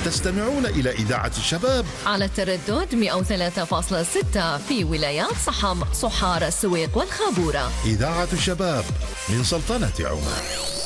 تستمعون إلى إذاعة الشباب على التردد 103.6 في ولايات صحم، صحار، السويق والخابورة. إذاعة الشباب من سلطنة عمان.